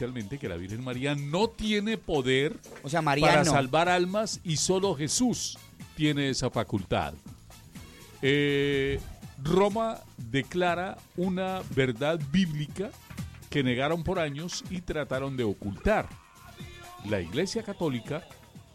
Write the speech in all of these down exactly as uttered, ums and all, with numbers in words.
especialmente que la Virgen María no tiene poder o sea, María para no. salvar almas y solo Jesús tiene esa facultad. Eh, Roma declara una verdad bíblica que negaron por años y trataron de ocultar. La Iglesia Católica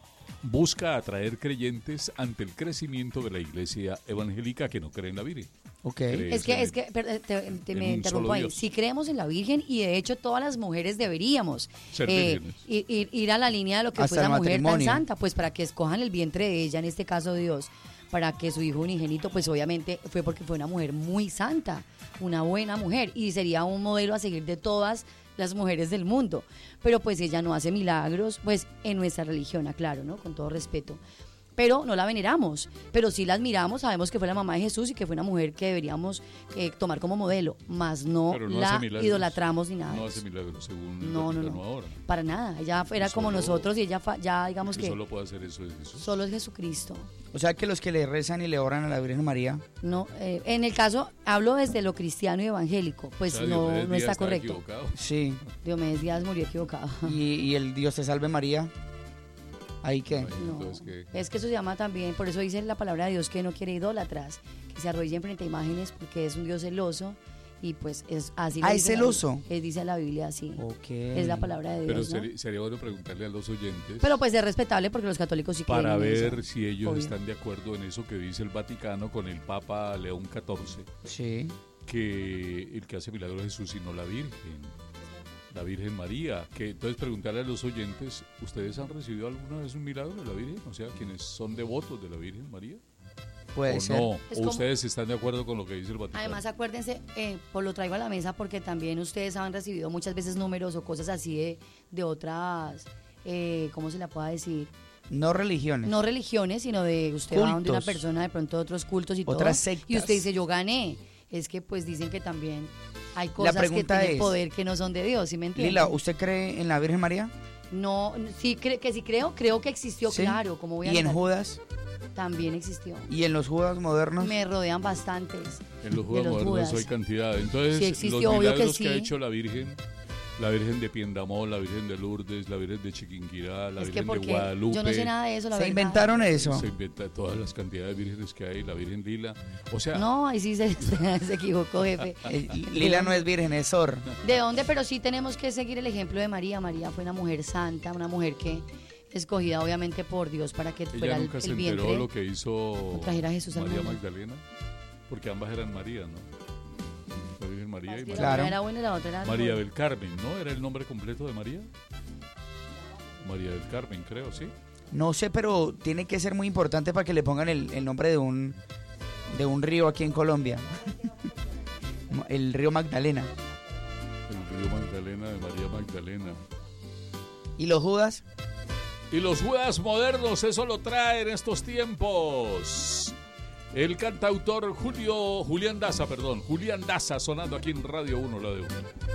busca atraer creyentes ante el crecimiento de la Iglesia evangélica que no cree en la Virgen. Okay. Es que, es que per- te, te, me interrumpo ahí. Si creemos en la Virgen, y de hecho todas las mujeres deberíamos Ser eh, vírgenes. ir, ir, ir a la línea de lo que Hasta fue esa el mujer tan matrimonio. santa, pues para que escojan el vientre de ella, en este caso Dios, para que su hijo unigénito, pues obviamente fue porque fue una mujer muy santa, una buena mujer, y sería un modelo a seguir de todas las mujeres del mundo. Pero pues ella no hace milagros, pues en nuestra religión, aclaro, ¿no? Con todo respeto. Pero no la veneramos, pero sí la admiramos, sabemos que fue la mamá de Jesús y que fue una mujer que deberíamos eh, tomar como modelo, más no, Pero no la hace milagros. idolatramos ni nada. No de hace eso. milagros según el No, no, Vaticano no, ahora. para nada, ella era Y como solo- nosotros y ella fa- ya digamos Que que solo puede hacer eso es Jesús. solo es Jesucristo. O sea que los que le rezan y le oran a la Virgen María, No, eh, en el caso, hablo desde lo cristiano y evangélico, pues O sea, no, Diomedes no Díaz está estaba correcto. equivocado. sí. Diomedes Díaz murió equivocado. Y, y el Dios te salve María, ¿ahí qué? Ay, No, entonces, ¿qué? es que eso se llama también, por eso dice la palabra de Dios que no quiere idólatras, que se arrodillen frente a imágenes porque es un Dios celoso y pues es así. lo Ah, dice ¿es la celoso? Biblia, es, dice la Biblia así. Ok. Es la palabra de Pero Dios, ¿no? sería, sería bueno preguntarle a los oyentes Pero pues es respetable porque los católicos sí creen para en ver eso. si ellos Obvio. están de acuerdo en eso que dice el Vaticano con el Papa León catorce, Sí. que el que hace milagros es Jesús y no la Virgen, la Virgen María. Que entonces preguntarle a los oyentes, ¿ustedes han recibido alguna vez un milagro de la Virgen? O sea, quienes son devotos de la Virgen María. Puede o ser. no, Es o como- ustedes están de acuerdo con lo que dice el Vaticano. Además, acuérdense, eh, pues lo traigo a la mesa porque también ustedes han recibido muchas veces números o cosas así de, de otras, eh, ¿cómo se la pueda decir? No religiones. No religiones, sino de usted va donde una Cultos. persona, de pronto otros cultos y Otras todo. sectas. Y usted dice, yo gané. Es que pues dicen que también hay cosas que pregunta tienen es, poder que no son de Dios, ¿sí me entiende? Lila, ¿usted cree en la Virgen María? No, sí, cre- que sí creo, creo que existió, Sí. claro. Como voy a ¿Y en negar? Judas? También existió. ¿Y en los Judas modernos? Me rodean bastantes. En los de Juegos los modernos Judas. hay cantidad. Entonces, Sí existió, los obvio que milagros que, sí. ha hecho la Virgen, la Virgen de Piendamó, la Virgen de Lourdes, la Virgen de Chiquinquirá, la Es que Virgen de porque Guadalupe. yo no sé nada de eso, la Se verdad. inventaron eso. Se inventa todas las cantidades de vírgenes que hay, la Virgen Lila. O sea, No, ahí sí se, se equivocó, jefe. Eh, Lila no es virgen, es Sor. ¿De dónde? Pero sí tenemos que seguir el ejemplo de María. María fue una mujer santa, una mujer que escogida obviamente por Dios para que fuera ella el, nunca el se vientre. enteró lo que hizo trajera a Jesús al María mundo. Magdalena, porque ambas eran María, ¿no? La Virgen María y La María, Claro. una era buena y la otra era María no. del Carmen, ¿no? ¿Era el nombre completo de María? María del Carmen, creo, ¿sí? No sé, pero tiene que ser muy importante para que le pongan el, el nombre de un de un río aquí en Colombia. El río Magdalena. El río Magdalena de María Magdalena. ¿Y los Judas? Y los Judas modernos, eso lo traen estos tiempos. El cantautor Julio, Julián Daza, perdón, Julián Daza sonando aquí en Radio uno, la de uno.